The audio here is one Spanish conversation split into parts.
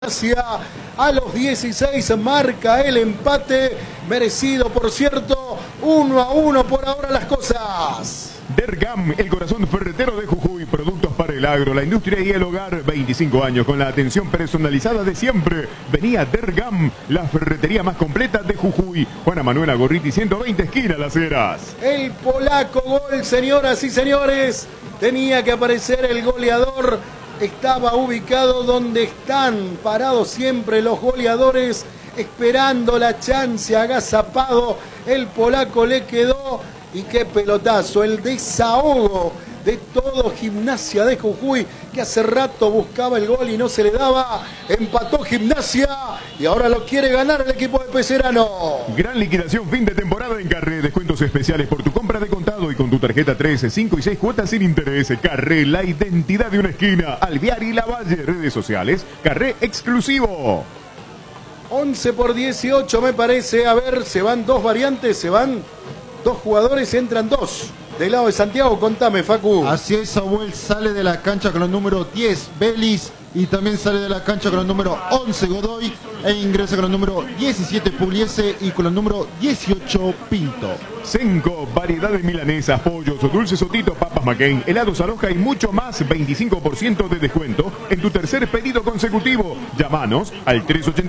A los 16 marca el empate, merecido por cierto, 1-1 por ahora las cosas. Dergam, el corazón ferretero de Jujuy, productos para el agro, la industria y el hogar, 25 años con la atención personalizada de siempre. Venía Dergam, la ferretería más completa de Jujuy. Juana Manuela Gorriti, 120 esquina Las Heras. El polaco gol, señoras y señores, tenía que aparecer el goleador. Estaba ubicado donde están parados siempre los goleadores, esperando la chance, agazapado. El polaco le quedó y qué pelotazo, el desahogo de todo Gimnasia de Jujuy, que hace rato buscaba el gol y no se le daba. Empató Gimnasia y ahora lo quiere ganar el equipo de Pecerano. Gran liquidación fin de temporada en Carré. Descuentos especiales por tu compra de contado y con tu tarjeta 13, 5 y 6 cuotas sin interés. Carré, la identidad de una esquina. Alvear y Lavalle, redes sociales. Carré exclusivo. 11 por 18 me parece. A ver, se van dos variantes, se van dos jugadores, entran dos. Del lado de Santiago, contame, Facu. Así es, Samuel sale de la cancha con el número 10, Belis, y también sale de la cancha con el número 11, Godoy, e ingresa con el número 17, Pugliese, y con el número 18, Pinto. Senco, variedad de milanesas, pollos, dulces Sotito, papas McCain, helados Aroja y mucho más, 25% de descuento en tu tercer pedido consecutivo. Llámanos al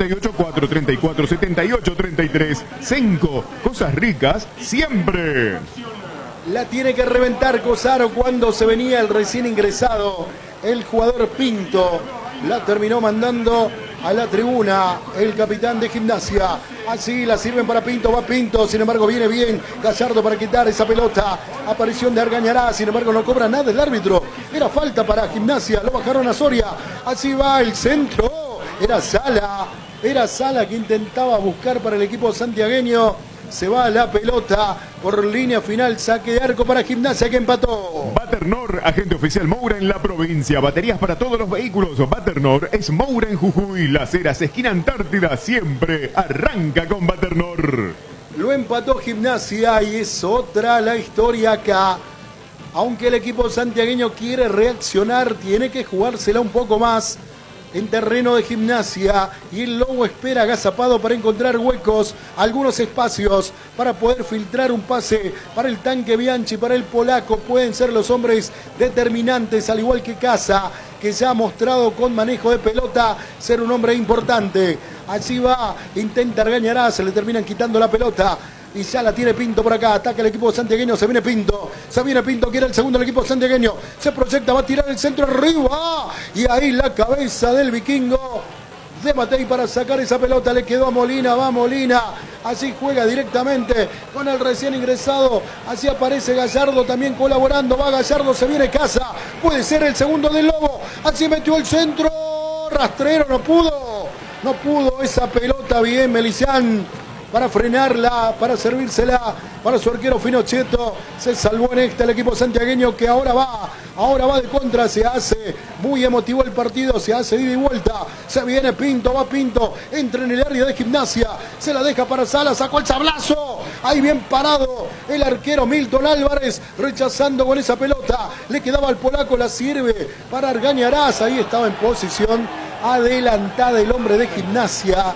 388-434-7833. Senco, cosas ricas siempre. La tiene que reventar Cosaro cuando se venía el recién ingresado, el jugador Pinto. La terminó mandando a la tribuna el capitán de Gimnasia. Así la sirven para Pinto, va Pinto, sin embargo viene bien Gallardo para quitar esa pelota. Aparición de Argañarás, sin embargo no cobra nada el árbitro. Era falta para Gimnasia, lo bajaron a Soria. Así va el centro, era Sala que intentaba buscar para el equipo santiagueño. Se va la pelota por línea final, saque de arco para Gimnasia que empató. Baternor, agente oficial Moura en la provincia. Baterías para todos los vehículos. Baternor es Moura en Jujuy. Las Heras, esquina Antártida, siempre arranca con Baternor. Lo empató Gimnasia y es otra la historia acá. Aunque el equipo santiagueño quiere reaccionar, tiene que jugársela un poco más en terreno de Gimnasia, y el Lobo espera agazapado para encontrar huecos, algunos espacios para poder filtrar un pase para el tanque Bianchi, para el polaco. Pueden ser los hombres determinantes, al igual que Casa, que ya ha mostrado con manejo de pelota ser un hombre importante. Así va, intenta Argañarás, se le terminan quitando la pelota. Y ya la tiene Pinto por acá, ataca el equipo santiagueño, se viene Pinto, quiere el segundo el equipo santiagueño, se proyecta, va a tirar el centro arriba, y ahí la cabeza del vikingo de Matei para sacar esa pelota, le quedó a Molina, va Molina, así juega directamente con el recién ingresado, así aparece Gallardo también colaborando, va Gallardo, se viene Casa, puede ser el segundo del Lobo, así metió el centro, rastrero, no pudo esa pelota, bien Melicián, para frenarla, para servírsela para su arquero Finochetto. Se salvó en esta el equipo santiagueño, que ahora va de contra, se hace muy emotivo el partido, se hace ida y vuelta, se viene Pinto, va Pinto, entra en el área de Gimnasia, se la deja para Sala, sacó el sablazo, ahí bien parado el arquero Milton Álvarez, rechazando con esa pelota, le quedaba al polaco, la sirve para Argañarás, ahí estaba en posición adelantada el hombre de Gimnasia.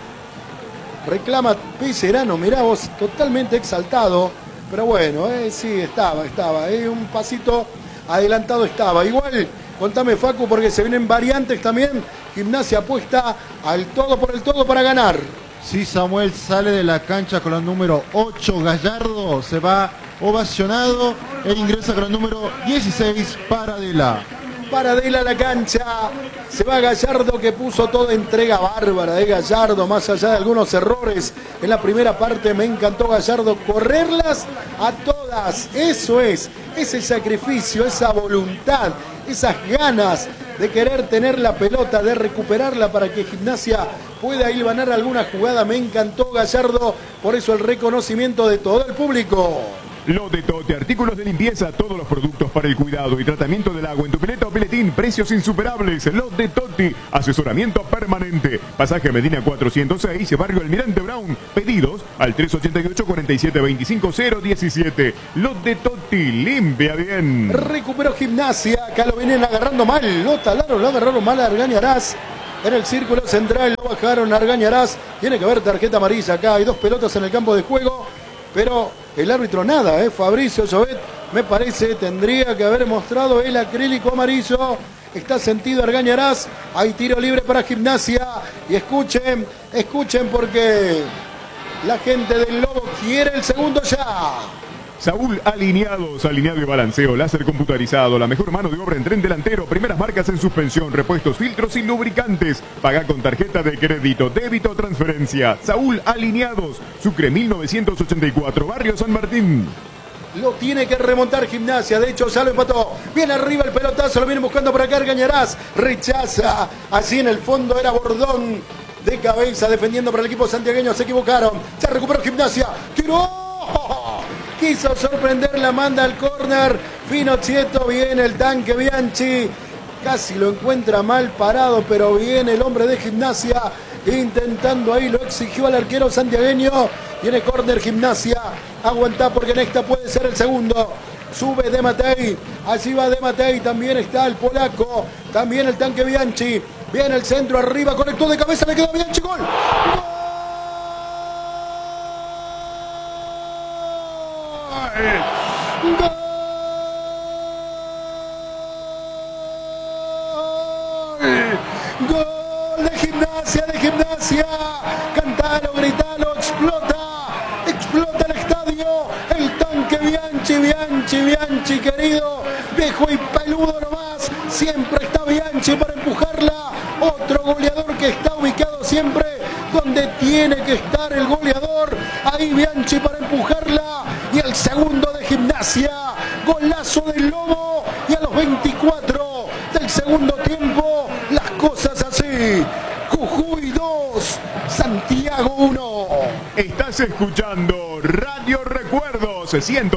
Reclama Pecerano, mirá vos, totalmente exaltado, pero bueno, sí, estaba, un pasito adelantado estaba. Igual, contame Facu, porque se vienen variantes también. Gimnasia apuesta al todo por el todo para ganar. Sí, Samuel sale de la cancha con el número 8, Gallardo, se va ovacionado e ingresa con el número 16, Paradela. Paradela a la cancha, se va Gallardo, que puso toda entrega bárbara de Gallardo, más allá de algunos errores en la primera parte. Me encantó Gallardo, correrlas a todas, eso es, ese sacrificio, esa voluntad, esas ganas de querer tener la pelota, de recuperarla para que Gimnasia pueda hilvanar alguna jugada. Me encantó Gallardo, por eso el reconocimiento de todo el público. Lo de Totti, artículos de limpieza, todos los productos para el cuidado y tratamiento del agua en tu pileta o piletín, precios insuperables. Lo de Totti, asesoramiento permanente. Pasaje Medina 406, Barrio Almirante Brown. Pedidos al 388-4725-017. Lo de Totti, limpia bien. Recuperó Gimnasia, acá lo vienen agarrando mal. Lo talaron, lo agarraron mal a Argañarás. en el círculo central, lo bajaron Argañarás. Tiene que haber tarjeta amarilla acá, hay 2 pelotas en el campo de juego, pero el árbitro nada, Fabricio Llobet, me parece, tendría que haber mostrado el acrílico amarillo. Está sentido Argañarás, hay tiro libre para Gimnasia, y escuchen porque la gente del Lobo quiere el segundo ya. Saúl Alineados, alineado y balanceo, láser computarizado, la mejor mano de obra en tren delantero, primeras marcas en suspensión, repuestos, filtros y lubricantes. Paga con tarjeta de crédito, débito o transferencia. Saúl Alineados, Sucre 1984, Barrio San Martín. Lo tiene que remontar Gimnasia, de hecho ya lo empató. Viene arriba el pelotazo, lo viene buscando por acá Argañarás. Rechaza, así en el fondo era Bordón de cabeza defendiendo para el equipo santiagueño. Se equivocaron, se recuperó Gimnasia. ¡Tiró! Quiso sorprender, la manda al córner. Finocchieto, viene el tanque Bianchi. Casi lo encuentra mal parado, pero viene el hombre de Gimnasia intentando ahí, lo exigió al arquero santiagueño. Viene córner Gimnasia. Aguantá porque en esta puede ser el segundo. Sube De Matei, allí va De Matei, también está el polaco, también el tanque Bianchi. Viene el centro arriba, conectó de cabeza, le quedó Bianchi, gol. ¡Gol! ¡Gol de Gimnasia! Cantalo, gritalo, explota el estadio. El tanque Bianchi, querido, viejo y peludo nomás. Siempre está Bianchi para empujarla. Otro goleador que está ubicado siempre donde tiene que estar el goleador. Ahí Bianchi para empujarla. Y el segundo de Gimnasia. Golazo del Lobo. Y a los 24 del segundo tiempo, las cosas así. Jujuy 2, Santiago 1. Estás escuchando Radio Recuerdos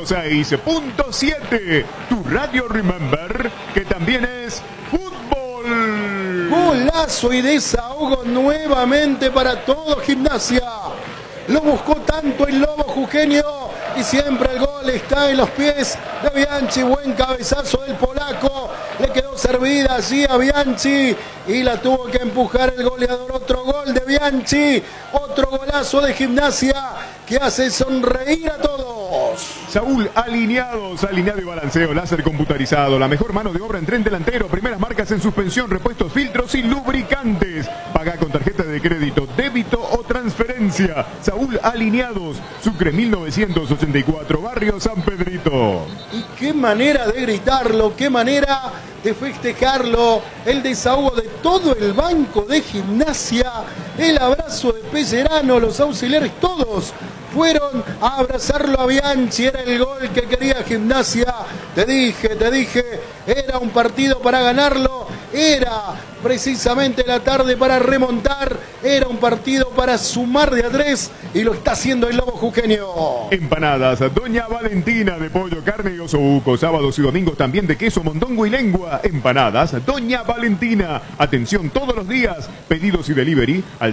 106.7, tu Radio Remember, que también es fútbol. Golazo y desahogo nuevamente para todo Gimnasia. Lo buscó tanto el Lobo jujeño y siempre el gol está en los pies de Bianchi. Buen cabezazo del polaco. Le quedó servida allí a Bianchi y la tuvo que empujar el goleador. Otro gol de Bianchi. Otro golazo de Gimnasia que hace sonreír a todos. Saúl Alineados, alineado y balanceo, láser computarizado, la mejor mano de obra en tren delantero, primeras marcas en suspensión, repuestos, filtros y lubricantes. Paga con tarjeta de crédito, débito o transferencia. Saúl Alineados, Sucre 1984, Barrio San Pedrito. Y qué manera de gritarlo, qué manera de festejarlo. El desahogo de todo el banco de Gimnasia, el abrazo de Pellerano, los auxiliares, todos fueron a abrazarlo a Bianchi. Era el gol que quería Gimnasia. Te dije, era un partido para ganarlo. Era precisamente la tarde para remontar. Era un partido para sumar de a 3 y lo está haciendo el Lobo jujeño. Empanadas Doña Valentina, de pollo, carne y osobuco. Sábados y domingos también de queso, mondongo y lengua. Empanadas Doña Valentina. Atención todos los días. Pedidos y delivery al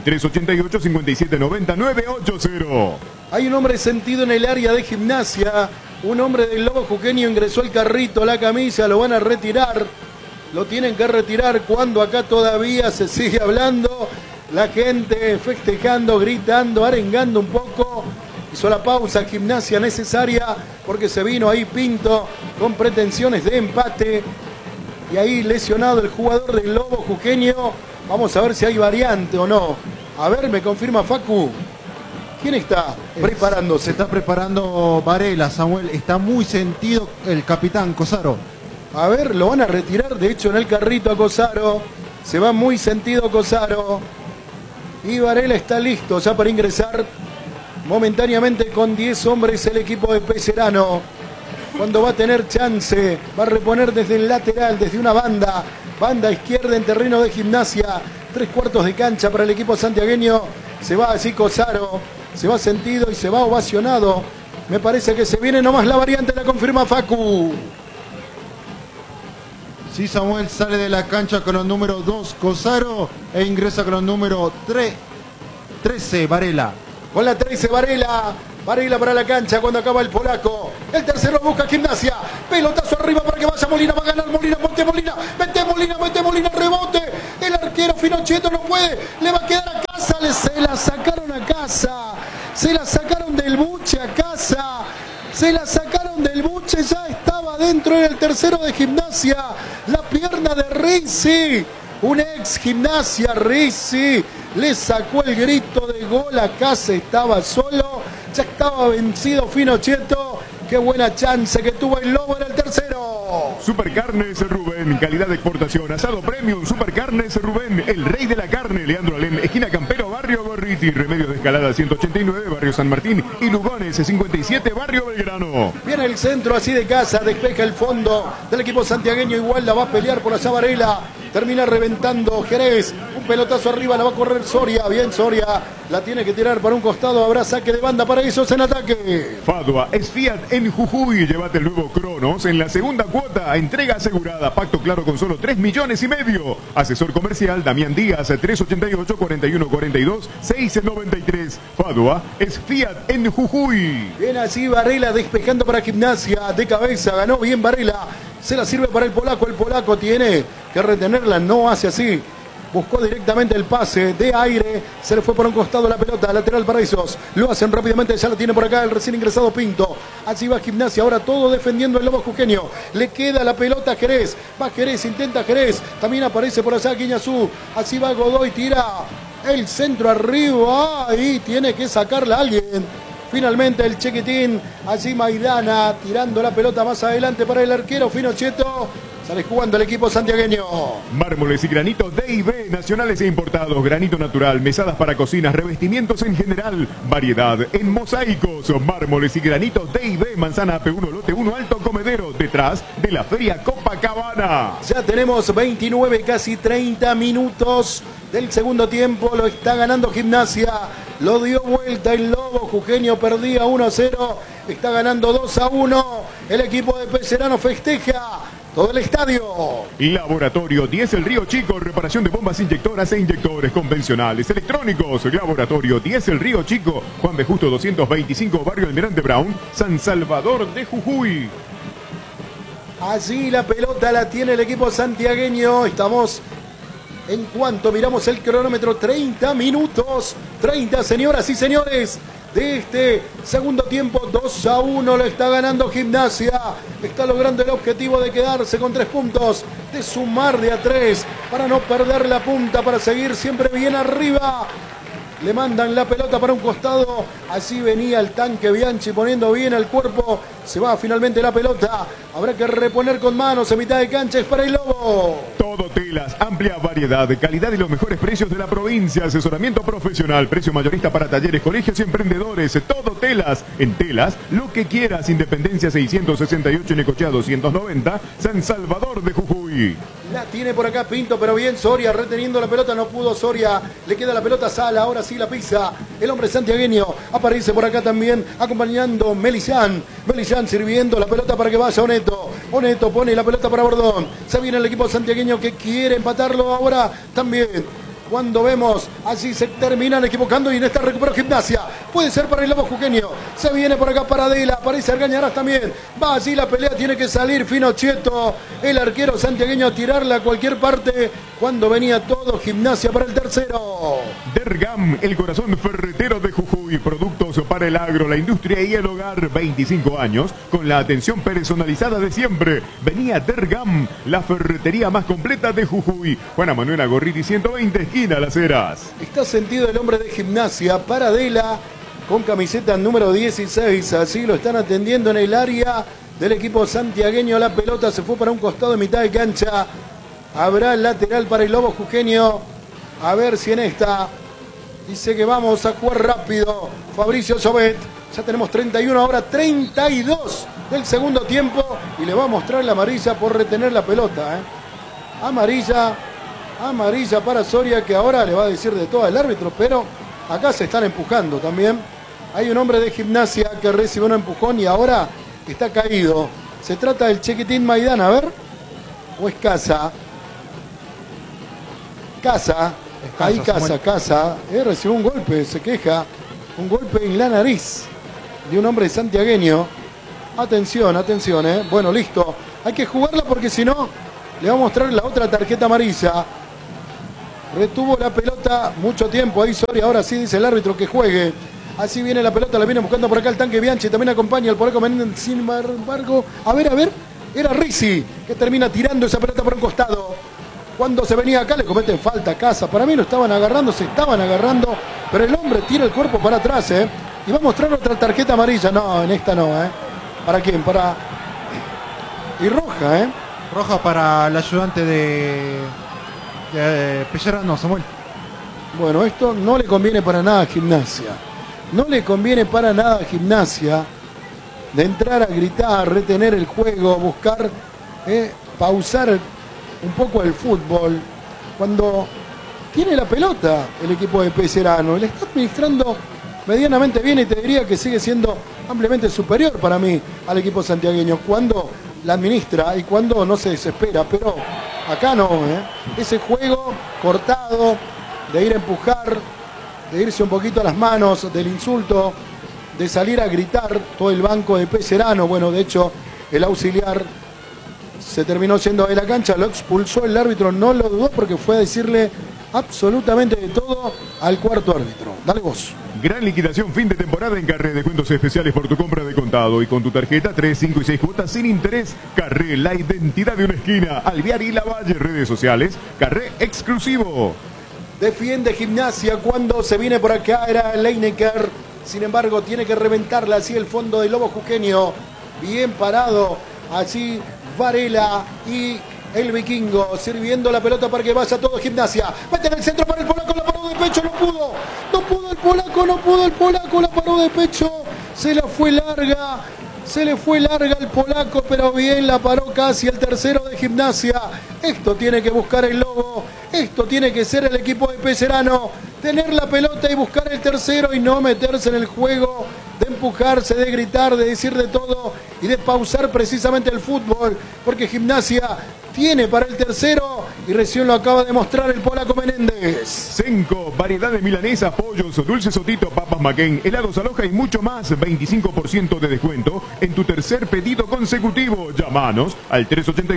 388-5790-980. Hay un hombre sentido en el área de Gimnasia. Un hombre del Lobo jujeño ingresó al carrito, la camisa, lo van a retirar. Lo tienen que retirar cuando acá todavía se sigue hablando. La gente festejando, gritando, arengando un poco. Hizo la pausa Gimnasia necesaria porque se vino ahí Pinto con pretensiones de empate. Y ahí lesionado el jugador del Lobo jujeño. Vamos a ver si hay variante o no. A ver, me confirma Facu. ¿Quién está preparándose? Se está preparando Varela, Samuel. Está muy sentido el capitán Cosaro. A ver, lo van a retirar, de hecho, en el carrito a Cosaro. Se va muy sentido Cosaro. Y Varela está listo ya para ingresar momentáneamente con 10 hombres el equipo de Pellerano. Cuando va a tener chance, va a reponer desde el lateral, desde una banda. Banda izquierda en terreno de Gimnasia. 3/4 de cancha para el equipo santiagueño. Se va así Cosaro. Se va sentido y se va ovacionado. Me parece que se viene nomás la variante, la confirma Facu. Sí, Samuel sale de la cancha con el número 2 Cosaro e ingresa con el número 13 Varela. Con la 13 Varela Varela para la cancha cuando acaba el polaco. El tercero busca Gimnasia. Pelotazo arriba para que vaya Molina. Va a ganar Molina. Mete Molina. Rebote. El arquero Finochetto no puede. Le va a quedar a Casa. Se la sacaron a Casa. Se la sacaron del buche a Casa. Se la sacaron del buche. Ya estaba dentro en el tercero de Gimnasia. La pierna de Rizzi. Un ex Gimnasia, Rizzi. Le sacó el grito de gol a Casa. Estaba solo. Ya estaba vencido Finochetto. Qué buena chance que tuvo el Lobo en el tercero. Supercarnes Rubén, calidad de exportación, asado premium. Supercarnes Rubén, el rey de la carne. Leandro Alem, esquina Campero, barrio Gorriti. Remedios de Escalada 189, barrio San Martín. Y Lugones 57, barrio Belgrano. Viene el centro así de Casa, despeja el fondo del equipo santiagueño. Igual la va a pelear por allá Varela. Termina reventando Jerez. Un pelotazo arriba, la va a correr Soria. Bien Soria, la tiene que tirar para un costado. Habrá saque de banda para esos en ataque. Fadua es Fiat en Jujuy. Llévate el nuevo Cronos en la segunda cuota. Entrega asegurada. Pacto claro con solo 3,5 millones. Asesor comercial Damián Díaz, 388-4142-693. Fadua es Fiat en Jujuy. Bien así Varela despejando para Gimnasia. De cabeza, ganó bien Varela. Se la sirve para el polaco. El polaco tiene que retenerla. No hace así. Buscó directamente el pase de aire. Se le fue por un costado la pelota. Lateral para esos. Lo hacen rápidamente. Ya la tiene por acá el recién ingresado Pinto. Así va Gimnasia. Ahora todo defendiendo el Lobo jujeño. Le queda la pelota a Jerez. Va Jerez. Intenta Jerez. También aparece por allá Guiñazú. Así va Godoy. Tira el centro arriba. Y tiene que sacarla alguien. Finalmente el Chequitín. Allí Maidana tirando la pelota más adelante para el arquero Finochetto. Sale jugando el equipo santiagueño. Mármoles y granitos D&B, nacionales e importados. Granito natural, mesadas para cocinas, revestimientos en general. Variedad en mosaicos. Mármoles y granitos D&B, Manzana AP1, Lote 1, Alto Comedero. Detrás de la Feria Copacabana. Ya tenemos 29, casi 30 minutos del segundo tiempo. Lo está ganando Gimnasia. Lo dio vuelta el Lobo jujeño. Perdía 1-0. Está ganando 2-1. El equipo de Pecerano festeja. Todo el estadio. Laboratorio 10 El Río Chico, reparación de bombas inyectoras e inyectores convencionales, electrónicos. Laboratorio 10 El Río Chico, Juan B. Justo 225, barrio Almirante Brown, San Salvador de Jujuy. Allí la pelota la tiene el equipo santiagueño. Estamos en cuanto miramos el cronómetro, 30 minutos. 30, señoras y señores. De este segundo tiempo, 2-1 lo está ganando Gimnasia. Está logrando el objetivo de quedarse con 3 puntos, de sumar de a 3 para no perder la punta, para seguir siempre bien arriba. Le mandan la pelota para un costado. Así venía el tanque Bianchi poniendo bien el cuerpo. Se va finalmente la pelota. Habrá que reponer con manos en mitad de cancha. Es para el Lobo. Todo telas, amplia variedad, calidad y los mejores precios de la provincia. Asesoramiento profesional, precio mayorista para talleres, colegios y emprendedores. Todo telas. En telas, lo que quieras. Independencia 668, Necochea 290, San Salvador de Jujuy. La tiene por acá Pinto, pero bien Soria reteniendo la pelota. No pudo Soria. Le queda la pelota a Sala. Ahora sí la pisa el hombre santiagueño. Aparece por acá también acompañando Melillán. Melillán sirviendo la pelota para que vaya Oneto. Oneto pone la pelota para Bordón. Se viene el equipo santiagueño que quiere empatarlo ahora también. Cuando vemos, así se terminan equivocando y en esta recupera Gimnasia. Puede ser para el Lobo jujeño. Se viene por acá Paradela. Aparece Argañarás también. Va allí la pelea. Tiene que salir Finochetto. El arquero santiagueño a tirarla a cualquier parte. Cuando venía todo Gimnasia para el tercero. Dergam, el corazón ferretero de Jujuy. Productos para el agro, la industria y el hogar. 25 años con la atención personalizada de siempre. Venía Dergam, la ferretería más completa de Jujuy. Juana Manuela Gorriti 120, esquina Las Heras. Está sentido el hombre de Gimnasia, Paradela, con camiseta número 16. Así lo están atendiendo en el área del equipo santiagueño. La pelota se fue para un costado de mitad de cancha. Habrá lateral para el Lobo jujeño. A ver si en esta dice que vamos a jugar rápido. Fabricio Sobet. Ya tenemos 31, ahora 32 del segundo tiempo. Y le va a mostrar la amarilla por retener la pelota. Amarilla para Soria, que ahora le va a decir de todo al árbitro. Pero acá se están empujando también. Hay un hombre de Gimnasia que recibe un empujón y ahora está caído. Se trata del Chequitín Maidana, a ver. ¿O es Casa? Casa. Ahí Casa. Recibió un golpe, se queja. Un golpe en la nariz. de un hombre santiagueño. Atención, atención, Bueno, listo. Hay que jugarla porque si no, le va a mostrar la otra tarjeta amarilla. Retuvo la pelota mucho tiempo ahí Soria. Ahora sí dice el árbitro que juegue. Así viene la pelota, la viene buscando por acá el tanque Bianchi. También acompaña el polaco Menéndez. Sin embargo, a ver. Era Rizzi que termina tirando esa pelota por un costado. Cuando se venía acá le cometen falta a Casa. Para mí lo estaban agarrando, se estaban agarrando. Pero el hombre tira el cuerpo para atrás, Y va a mostrar otra tarjeta amarilla. No, en esta no, ¿Para quién? Para... Y roja, Roja para el ayudante de Pellerano, Samuel. Bueno, esto no le conviene para nada a Gimnasia. No le conviene para nada a Gimnasia de entrar a gritar, retener el juego, buscar pausar un poco el fútbol. Cuando tiene la pelota el equipo de Pellerano, le está administrando medianamente bien y te diría que sigue siendo ampliamente superior para mí al equipo santiagueño cuando la administra y cuando no se desespera, pero acá no, ese juego cortado de ir a empujar, de irse un poquito a las manos, del insulto, de salir a gritar todo el banco de Pellerano. Bueno, de hecho el auxiliar se terminó yendo de la cancha, lo expulsó el árbitro, no lo dudó porque fue a decirle absolutamente de todo al cuarto árbitro. Dale vos. Gran liquidación fin de temporada en Carré. Descuentos especiales por tu compra de contado y con tu tarjeta 3, 5 y 6 cuotas sin interés. Carré, la identidad de una esquina. Alvear y Lavalle, redes sociales. Carré exclusivo. Defiende Gimnasia cuando se viene por acá, era Leinecker. Sin embargo, tiene que reventarla así el fondo del Lobo Jujeño. Bien parado, así Varela y el Vikingo sirviendo la pelota para que vaya todo Gimnasia. Mete en el centro para el polaco, la paró de pecho, no pudo el polaco, la paró de pecho, se le fue larga el polaco, pero bien la paró casi el tercero de Gimnasia. Esto tiene que buscar el Lobo, esto tiene que ser el equipo de Pellerano, tener la pelota y buscar el tercero y no meterse en el juego de empujarse, de gritar, de decir de todo y de pausar precisamente el fútbol, porque Gimnasia tiene para el tercero y recién lo acaba de mostrar el polaco Menéndez. Senco, variedades milanesas, pollos, dulces Sotito, papas McCain, helados Aloja y mucho más. 25% de descuento en tu tercer pedido consecutivo. Llámanos al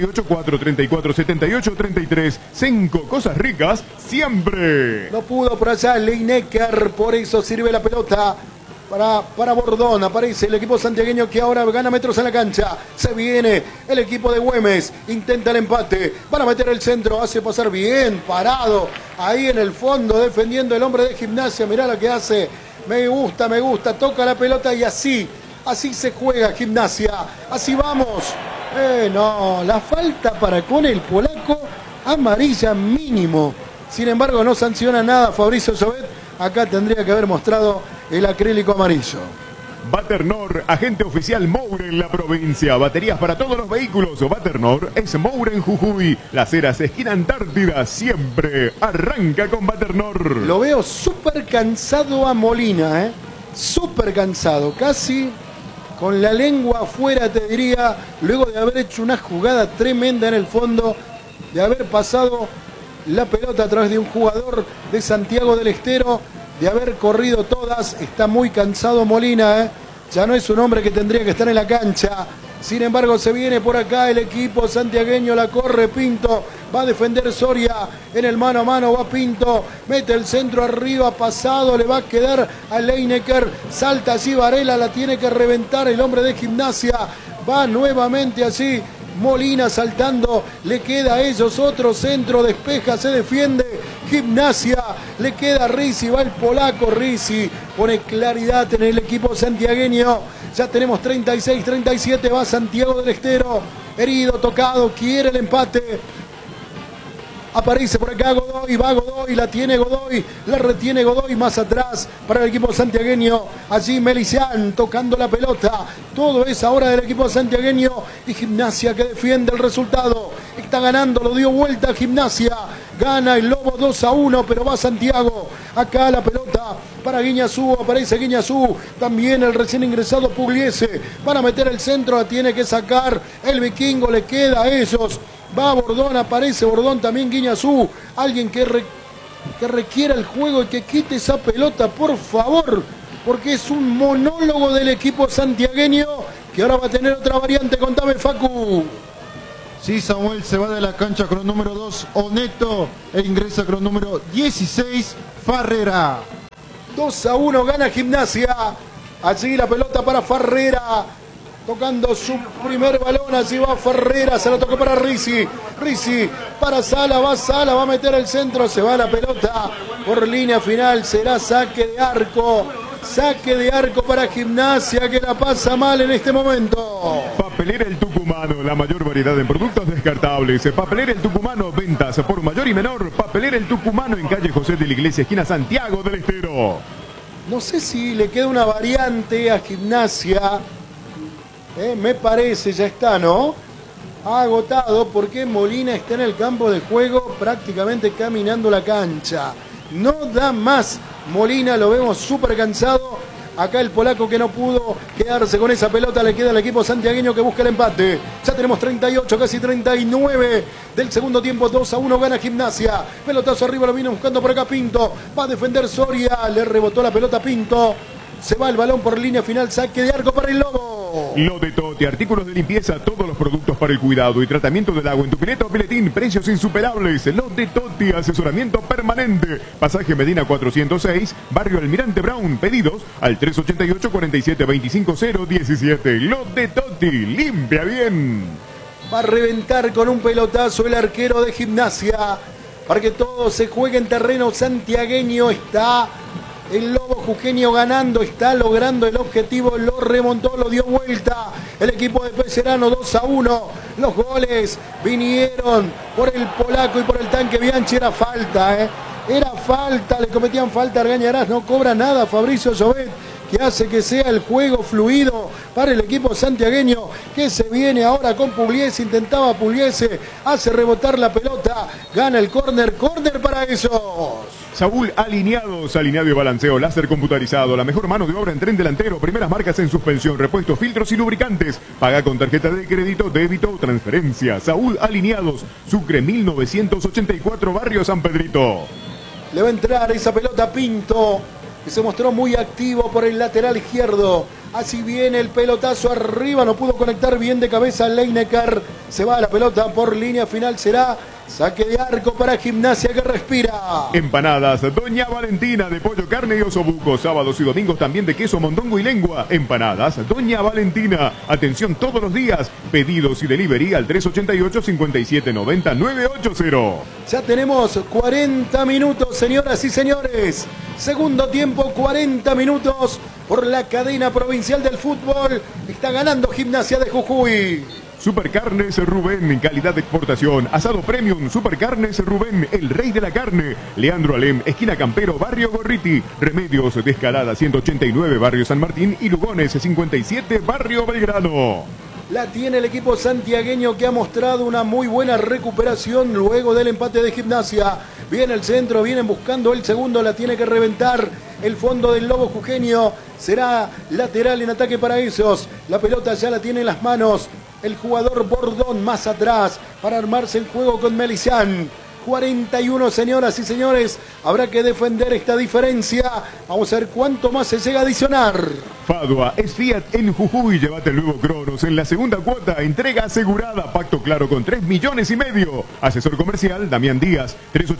388-434-7833. Senco, cosas ricas siempre. No pudo por allá Leinecker, por eso sirve la pelota para Bordón. Aparece el equipo santiagueño que ahora gana metros en la cancha. Se viene el equipo de Güemes, intenta el empate, van a meter el centro, hace pasar bien, parado, ahí en el fondo, defendiendo el hombre de Gimnasia. Mirá lo que hace, me gusta, toca la pelota y así se juega Gimnasia, así vamos. No, la falta para con el polaco, amarilla mínimo. Sin embargo, no sanciona nada Fabricio Llobet. Acá tendría que haber mostrado el acrílico amarillo. Baternor, agente oficial Moura en la provincia. Baterías para todos los vehículos. Baternor es Moura en Jujuy. Las Heras, esquina Antártida, siempre arranca con Baternor. Lo veo súper cansado a Molina, súper cansado, casi con la lengua afuera, te diría, luego de haber hecho una jugada tremenda en el fondo, de haber pasado la pelota a través de un jugador de Santiago del Estero, de haber corrido todas. Está muy cansado Molina, ya no es un hombre que tendría que estar en la cancha. Sin embargo, se viene por acá el equipo santiagueño, la corre Pinto, va a defender Soria en el mano a mano, va Pinto, mete el centro arriba, pasado, le va a quedar a Leinecker, salta así Varela, la tiene que reventar el hombre de Gimnasia, va nuevamente así Molina saltando, le queda a ellos otro centro, despeja, se defiende Gimnasia, le queda a Rizzi, va el polaco Rizzi, pone claridad en el equipo santiagueño. Ya tenemos 36-37, va Santiago del Estero, herido, tocado, quiere el empate. Aparece por acá Godoy, va Godoy, la tiene Godoy, la retiene Godoy más atrás para el equipo santiagueño. Allí Melicián tocando la pelota. Todo es ahora del equipo santiagueño y Gimnasia que defiende el resultado. Está ganando, lo dio vuelta Gimnasia. Gana el Lobo 2-1, pero va Santiago. Acá la pelota para Guiñazú, aparece Guiñazú. También el recién ingresado Pugliese. Para meter el centro, la tiene que sacar el Vikingo, le queda a ellos. Va Bordón, aparece Bordón, también Guiñazú. Alguien que requiera el juego y que quite esa pelota, por favor. porque es un monólogo del equipo santiagueño que ahora va a tener otra variante. Contame, Facu. Sí, Samuel, se va de la cancha con el número 2, Oneto, e ingresa con el número 16, Farrera. 2-1 gana Gimnasia. Allí la pelota para Farrera, tocando su primer balón. Allí va Farrera, se lo tocó para Rizzi. Rizzi para Sala, va a meter el centro, se va la pelota por línea final. Será saque de arco. Saque de arco para Gimnasia, que la pasa mal en este momento. Papelera El Tucumano, la mayor variedad en productos descartables. Papelera El Tucumano, ventas por mayor y menor. Papelera El Tucumano en calle José de la Iglesia, esquina Santiago del Estero. No sé si le queda una variante a Gimnasia. Me parece, ya está, ¿no? Ha agotado porque Molina está en el campo de juego prácticamente caminando la cancha. No da más. Molina lo vemos súper cansado. Acá el polaco que no pudo quedarse con esa pelota, le queda al equipo santiagueño que busca el empate. Ya tenemos 38, casi 39 del segundo tiempo. 2-1 gana Gimnasia. Pelotazo arriba, lo viene buscando por acá Pinto. Va a defender Soria, le rebotó la pelota Pinto. Se va el balón por línea final, saque de arco para el Lobo. Lo de Toti, artículos de limpieza, todos los productos para el cuidado y tratamiento del agua en tu pileta o piletín, precios insuperables. Lo de Toti, asesoramiento permanente. Pasaje Medina 406, Barrio Almirante Brown. Pedidos al 388-4725-017. Lo de Toti, limpia bien. Va a reventar con un pelotazo el arquero de Gimnasia para que todo se juegue en terreno santiagueño. Está el Lobo jujeño ganando, está logrando el objetivo, lo remontó, lo dio vuelta el equipo de Pecerano. 2-1, los goles vinieron por el polaco y por el tanque Bianchi. Era falta, era falta, le cometían falta a Argañarás, no cobra nada Fabricio Llobet, que hace que sea el juego fluido para el equipo santiagueño, que se viene ahora con Pugliese. Intentaba Pugliese, hace rebotar la pelota, gana el córner para esos. Saúl Alineados, alineado y balanceo, láser computarizado, la mejor mano de obra en tren delantero, primeras marcas en suspensión, repuestos, filtros y lubricantes. Paga con tarjeta de crédito, débito o transferencia. Saúl Alineados, Sucre 1984, Barrio San Pedrito. Le va a entrar esa pelota Pinto, que se mostró muy activo por el lateral izquierdo. Así viene el pelotazo arriba, no pudo conectar bien de cabeza Leinecker. Se va la pelota por línea final, será saque de arco para Gimnasia que respira. Empanadas Doña Valentina de pollo, carne y osobuco. Sábados y domingos también de queso, mondongo y lengua. Empanadas Doña Valentina. Atención todos los días. Pedidos y delivery al 388-5790-980. Ya tenemos 40 minutos, señoras y señores. Segundo tiempo, 40 minutos por la cadena provincial del fútbol. Está ganando Gimnasia de Jujuy. Supercarnes Rubén, calidad de exportación. Asado premium, Supercarnes Rubén, el rey de la carne. Leandro Alem, esquina Campero, Barrio Gorriti. Remedios de Escalada 189, Barrio San Martín. Y Lugones 57, Barrio Belgrano. La tiene el equipo santiagueño, que ha mostrado una muy buena recuperación luego del empate de Gimnasia. Viene el centro, vienen buscando el segundo, la tiene que reventar el fondo del Lobo jujeño. Será lateral en ataque para esos. La pelota ya la tiene en las manos el jugador Bordón, más atrás para armarse el juego con Melizán. 41, señoras y señores, habrá que defender esta diferencia. Vamos a ver cuánto más se llega a adicionar. Fadua es Fiat en Jujuy. Llévate el nuevo Cronos en la segunda cuota, entrega asegurada, pacto claro con 3,5 millones. Asesor comercial Damián Díaz,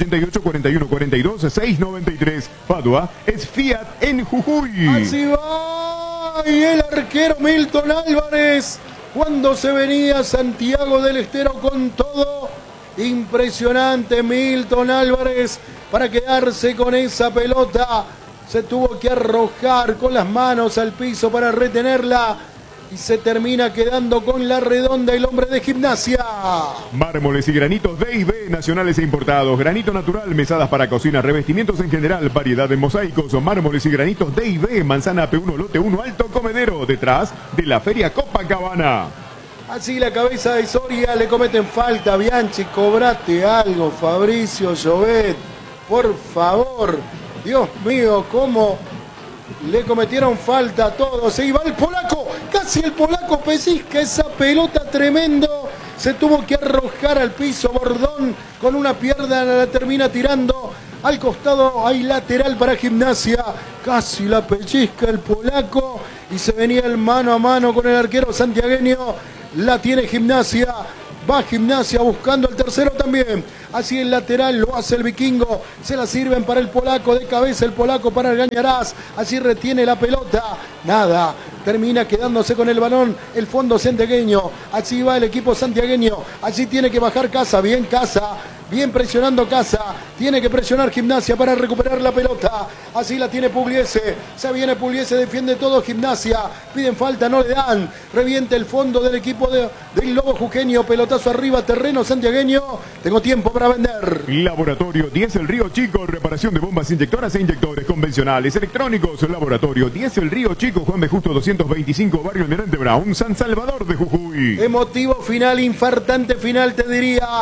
388-4142-693. Fadua es Fiat en Jujuy. Así va, y el arquero Milton Álvarez, cuando se venía Santiago del Estero con todo. Impresionante Milton Álvarez para quedarse con esa pelota. Se tuvo que arrojar con las manos al piso para retenerla y se termina quedando con la redonda el hombre de Gimnasia. Mármoles y granitos D&B, nacionales e importados. Granito natural, mesadas para cocina, revestimientos en general, variedad de mosaicos. Mármoles y granitos D&B, Manzana P1, Lote 1, Alto Comedero, detrás de la Feria Copacabana. Así la cabeza de Soria, le cometen falta. Bianchi, cobrate algo, Fabricio Llobet, por favor. Dios mío, cómo le cometieron falta a todos. Se iba el polaco, casi el polaco pellizca esa pelota, tremendo. Se tuvo que arrojar al piso Bordón, con una pierna la termina tirando Al costado hay lateral para Gimnasia. Casi la pellizca el polaco. Y se venía el mano a mano con el arquero santiagueño. La tiene Gimnasia. Va Gimnasia buscando el tercero también. Así el lateral lo hace el vikingo. Se la sirven para el polaco. De cabeza el polaco para el Gañarás. Así retiene la pelota. Nada. Termina quedándose con el balón el fondo santiagueño. Así va el equipo santiagueño. Allí tiene que bajar Casa. Bien Casa. Bien presionando Casa. Tiene que presionar Gimnasia para recuperar la pelota. Así la tiene Pugliese. Se viene Pugliese, defiende todo Gimnasia. Piden falta, no le dan. Reviente el fondo del equipo del Lobo Jujeño. Pelotazo arriba, terreno santiagueño. Tengo tiempo para vender. Laboratorio 10 El Río Chico. Reparación de bombas inyectoras e inyectores convencionales electrónicos. Laboratorio 10 El Río Chico. Juan de Justo 225. Barrio Almirante Brown. San Salvador de Jujuy. Emotivo final, infartante final, te diría.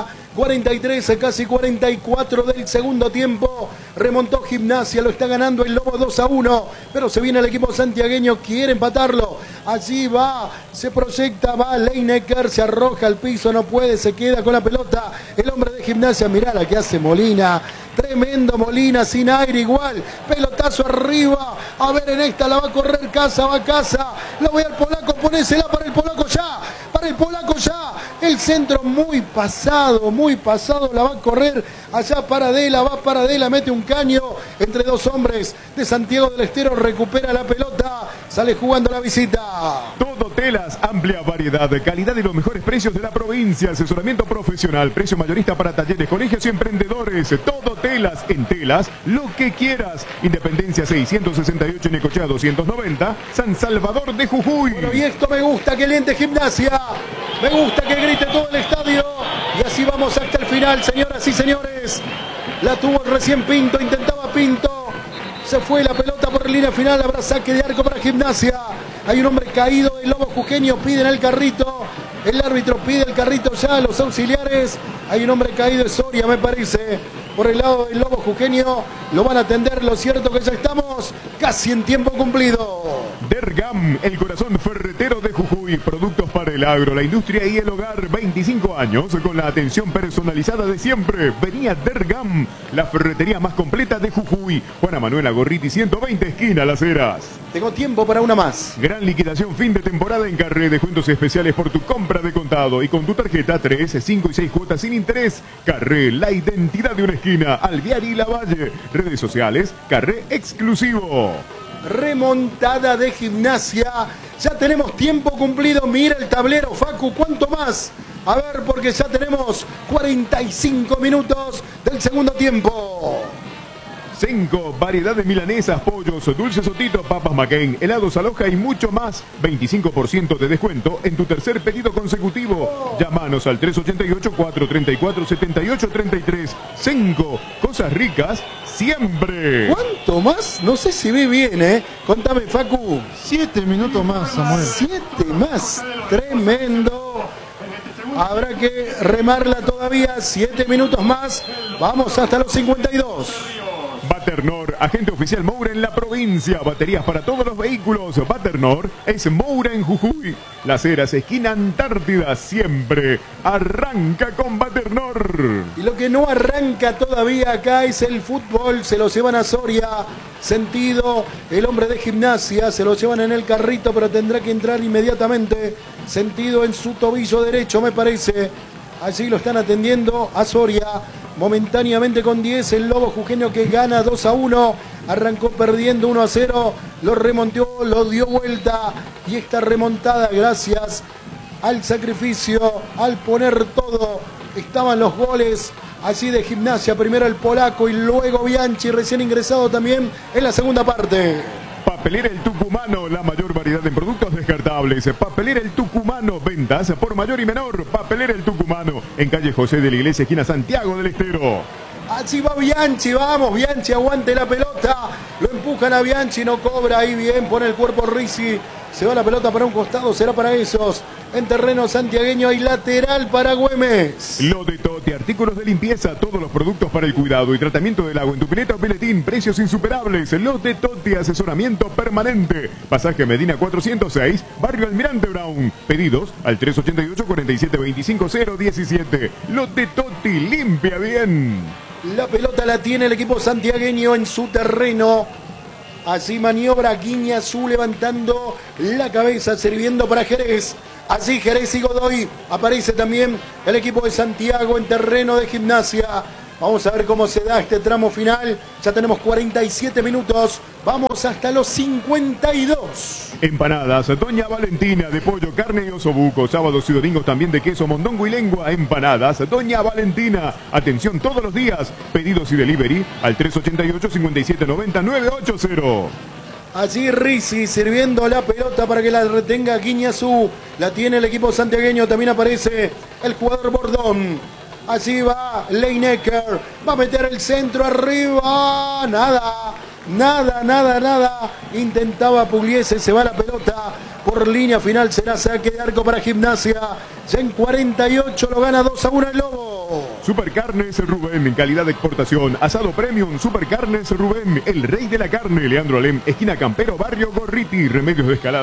43, casi 44 del segundo tiempo. Remontó Gimnasia, lo está ganando el Lobo 2-1. Pero se viene el equipo santiagueño, quiere empatarlo. Allí va, se proyecta, va Leinecker, se arroja al piso, no puede, se queda con la pelota. El hombre de Gimnasia, mirá la que hace Molina. Tremendo Molina, sin aire igual. Pelotazo arriba. A ver, en esta la va a correr Casa, va Casa. Lo voy al polaco, ponésela para el polaco ya. Para el polaco ya. El centro muy pasado, la va a correr allá Paradela, va Paradela, mete un caño entre dos hombres de Santiago del Estero, recupera la pelota, sale jugando la visita. Todo telas, amplia variedad, calidad y los mejores precios de la provincia, asesoramiento profesional, precio mayorista para talleres, colegios y emprendedores. Todo telas, en telas, lo que quieras. Independencia 668, Necochea 290, San Salvador de Jujuy. Bueno, y esto me gusta, que lente Gimnasia. Me gusta que grite todo el estadio. Y así vamos hasta el final, señoras y señores. La tuvo recién Pinto, intentaba Pinto. Se fue la pelota por línea final, habrá saque de arco para Gimnasia. Hay un hombre caído, el Lobo Jujeño piden el carrito. El árbitro pide el carrito ya, los auxiliares. Hay un hombre caído, es Soria, me parece. Por el lado del Lobo Jujeño lo van a atender, lo cierto que ya estamos casi en tiempo cumplido. Dergam, el corazón ferretero de Jujuy, productos para el agro, la industria y el hogar, 25 años con la atención personalizada de siempre. Venía Dergam, la ferretería más completa de Jujuy. Juana Manuela Gorriti 120, esquina Las Heras. Tengo tiempo para una más. Gran liquidación fin de temporada en Carré, descuentos especiales por tu compra de contado y con tu tarjeta 3, 5 y 6 cuotas sin interés. Carré, la identidad de una esquina. Alvear y Lavalle, redes sociales, Carré exclusivo. Remontada de Gimnasia. Ya tenemos tiempo cumplido. Mira el tablero, Facu, ¿cuánto más? A ver, porque ya tenemos 45 minutos del segundo tiempo. 5, variedad de milanesas, pollos, dulces Sotito, papas McCain, helados Aloha y mucho más. 25% de descuento en tu tercer pedido consecutivo. Llámanos al 388-434-7833. 5, cosas ricas siempre. ¿Cuánto más? No sé si vi bien, ¿eh? Contame, Facu. 7 minutos más, Samuel. 7 más. Tremendo. Habrá que remarla todavía. 7 minutos más. Vamos hasta los 52. Baternor, agente oficial Moura en la provincia. Baterías para todos los vehículos. Baternor es Moura en Jujuy. Las Heras, esquina Antártida, siempre arranca con Baternor. Y lo que no arranca todavía acá es el fútbol. Se lo llevan a Soria. Sentido, el hombre de Gimnasia. Se lo llevan en el carrito, pero tendrá que entrar inmediatamente. Sentido en su tobillo derecho, me parece. Allí lo están atendiendo a Soria. Momentáneamente con 10, el Lobo Jujeño que gana 2-1. Arrancó perdiendo 1-0. Lo remontó, lo dio vuelta. Y esta remontada, gracias al sacrificio, al poner todo, estaban los goles allí de Gimnasia. Primero el polaco y luego Bianchi, recién ingresado también en la segunda parte. Papelera El Tucumano, la mayor variedad de productos descartables. Papelera El Tucumano, ventas por mayor y menor. Papelera El Tucumano, en calle José de la Iglesia, esquina Santiago del Estero. Así va Bianchi, vamos, Bianchi, aguante la pelota. Lo empuja buscan a Bianchi, no cobra, ahí bien, pone el cuerpo Rizzi, se va la pelota para un costado, será para esos. En terreno santiagueño hay lateral para Güemes. Lo de Totti, artículos de limpieza, todos los productos para el cuidado y tratamiento del agua en tu pileta o piletín, precios insuperables. Lo de Totti, asesoramiento permanente. Pasaje Medina 406, Barrio Almirante Brown. Pedidos al 388-4725-017. Lo de Totti, limpia bien. La pelota la tiene el equipo santiagueño en su terreno. Así maniobra Guiñazú levantando la cabeza, sirviendo para Jerez. Así Jerez y Godoy. Aparece también el equipo de Santiago en terreno de Gimnasia. Vamos a ver cómo se da este tramo final. Ya tenemos 47 minutos. Vamos hasta los 52. Empanadas Doña Valentina de pollo, carne y osobuco. Sábados y domingos también de queso, mondongo y lengua. Empanadas Doña Valentina. Atención todos los días. Pedidos y delivery al 388-5790-980. Allí Rizzi sirviendo la pelota para que la retenga Guiñazú. La tiene el equipo santiagueño. También aparece el jugador Bordón. Así va Leinecker. Va a meter el centro arriba. Nada. Intentaba Pugliese. Se va la pelota por línea final. Será saque de arco para Gimnasia. Ya en 48 lo gana 2-1 el Lobo. Supercarnes Rubén, en calidad de exportación. Asado Premium, Supercarnes Rubén, el rey de la carne. Leandro Alem, esquina Campero, Barrio Gorriti. Remedios de Escalada.